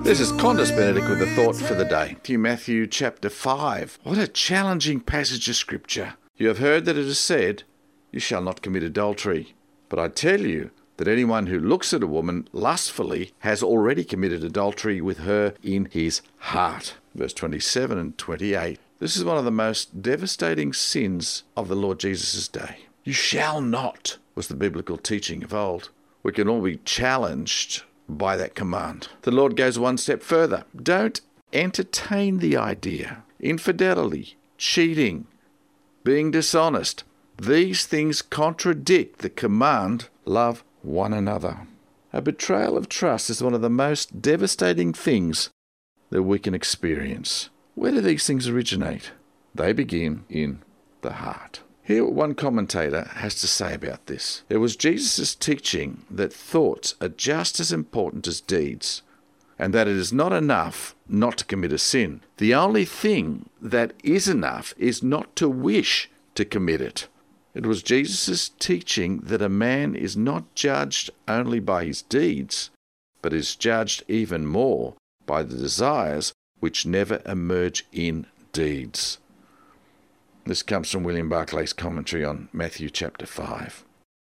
This is Qantas Benedict with a thought for the day. Matthew chapter 5. What a challenging passage of scripture. You have heard that it is said, you shall not commit adultery. But I tell you that anyone who looks at a woman lustfully has already committed adultery with her in his heart. Verse 27 and 28. This is one of the most devastating sins of the Lord Jesus' day. You shall not was the biblical teaching of old. We can all be challenged by that command. The Lord goes one step further. Don't entertain the idea. Infidelity, cheating, being dishonest. These things contradict the command, love one another. A betrayal of trust is one of the most devastating things that we can experience. Where do these things originate? They begin in the heart. Hear what one commentator has to say about this. It was Jesus' teaching that thoughts are just as important as deeds, and that it is not enough not to commit a sin. The only thing that is enough is not to wish to commit it. It was Jesus' teaching that a man is not judged only by his deeds, but is judged even more by the desires which never emerge in deeds. This comes from William Barclay's commentary on Matthew chapter 5.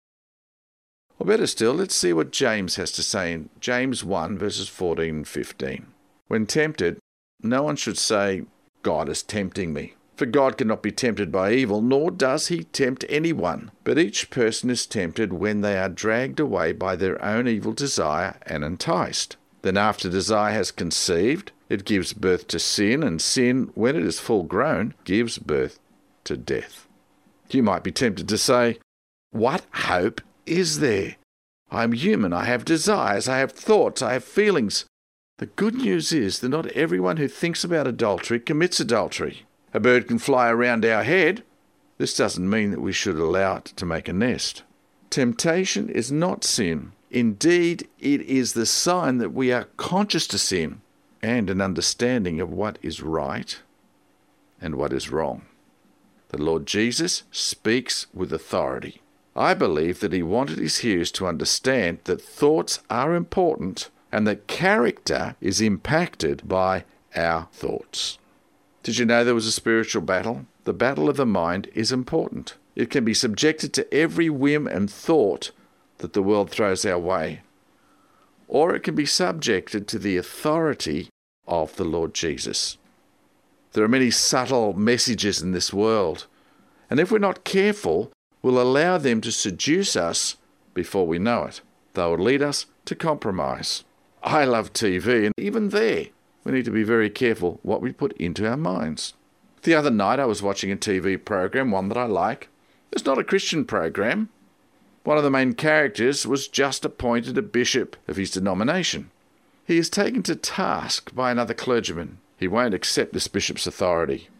Or better still, let's see what James has to say in James 1 verses 14 and 15. When tempted, no one should say, God is tempting me. For God cannot be tempted by evil, nor does he tempt anyone. But each person is tempted when they are dragged away by their own evil desire and enticed. Then after desire has conceived, it gives birth to sin, and sin, when it is full grown, gives birth to death. You might be tempted to say, what hope is there? I am human, I have desires, I have thoughts, I have feelings. The good news is that not everyone who thinks about adultery commits adultery. A bird can fly around our head. This doesn't mean that we should allow it to make a nest. Temptation is not sin. Indeed, it is the sign that we are conscious to sin and an understanding of what is right and what is wrong. The Lord Jesus speaks with authority. I believe that he wanted his hearers to understand that thoughts are important and that character is impacted by our thoughts. Did you know there was a spiritual battle? The battle of the mind is important. It can be subjected to every whim and thought that the world throws our way, or it can be subjected to the authority of the Lord Jesus. There are many subtle messages in this world, and if we're not careful, we'll allow them to seduce us before we know it. They will lead us to compromise. I love TV, and even there, we need to be very careful what we put into our minds. The other night I was watching a TV program, one that I like. It's not a Christian program. One of the main characters was just appointed a bishop of his denomination. He is taken to task by another clergyman. He won't accept this bishop's authority.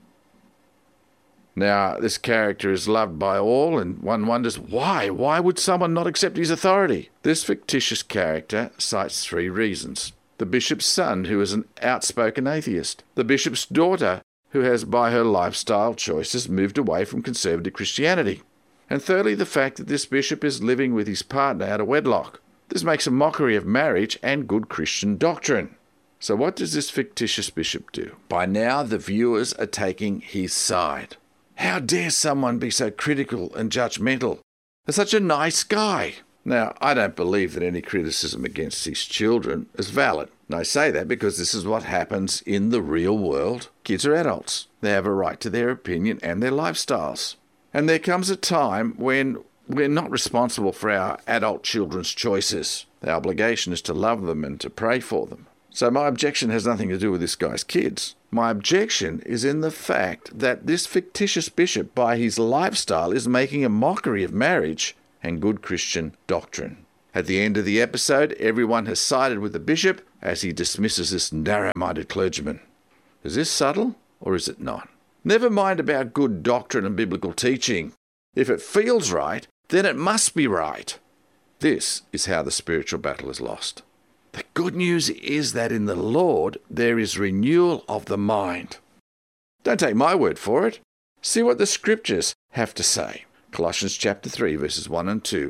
Now, this character is loved by all, and one wonders why. Why would someone not accept his authority? This fictitious character cites 3 reasons. The bishop's son, who is an outspoken atheist. The bishop's daughter, who has, by her lifestyle choices, moved away from conservative Christianity. And thirdly, the fact that this bishop is living with his partner out of wedlock. This makes a mockery of marriage and good Christian doctrine. So what does this fictitious bishop do? By now, the viewers are taking his side. How dare someone be so critical and judgmental? They're such a nice guy. Now, I don't believe that any criticism against these children is valid. And I say that because this is what happens in the real world. Kids are adults. They have a right to their opinion and their lifestyles. And there comes a time when we're not responsible for our adult children's choices. The obligation is to love them and to pray for them. So my objection has nothing to do with this guy's kids. My objection is in the fact that this fictitious bishop, by his lifestyle, is making a mockery of marriage and good Christian doctrine. At the end of the episode, everyone has sided with the bishop as he dismisses this narrow-minded clergyman. Is this subtle or is it not? Never mind about good doctrine and biblical teaching. If it feels right, then it must be right. This is how the spiritual battle is lost. The good news is that in the Lord there is renewal of the mind. Don't take my word for it. See what the scriptures have to say. Colossians chapter 3 verses 1 and 2.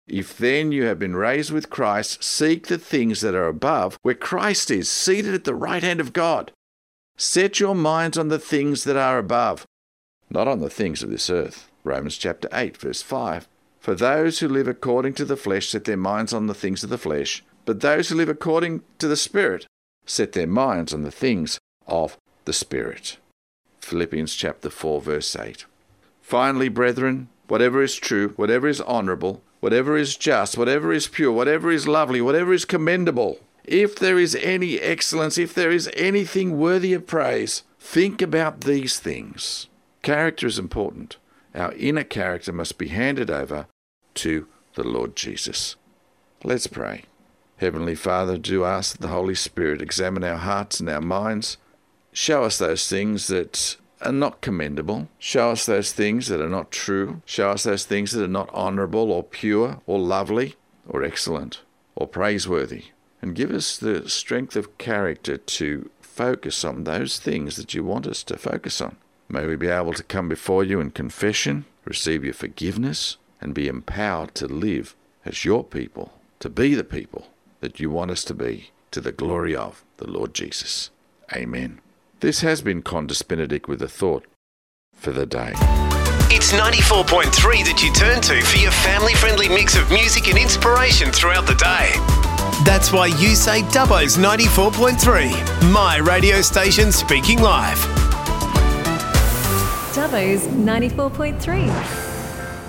If then you have been raised with Christ, seek the things that are above, where Christ is, seated at the right hand of God. Set your minds on the things that are above, not on the things of this earth. Romans chapter 8, verse 5. For those who live according to the flesh set their minds on the things of the flesh, but those who live according to the Spirit set their minds on the things of the Spirit. Philippians chapter 4, verse 8. Finally, brethren, whatever is true, whatever is honourable, whatever is just, whatever is pure, whatever is lovely, whatever is commendable, if there is any excellence, if there is anything worthy of praise, think about these things. Character is important. Our inner character must be handed over to the Lord Jesus. Let's pray. Heavenly Father, do ask that the Holy Spirit examine our hearts and our minds. Show us those things that are not commendable. Show us those things that are not true. Show us those things that are not honourable or pure or lovely or excellent or praiseworthy. And give us the strength of character to focus on those things that you want us to focus on. May we be able to come before you in confession, receive your forgiveness, and be empowered to live as your people, to be the people that you want us to be, to the glory of the Lord Jesus. Amen. This has been Qantas Benedict with a thought for the day. It's 94.3 that you turn to for your family-friendly mix of music and inspiration throughout the day. That's why you say Dubbo's 94.3, my radio station speaking live. Dubbo's 94.3.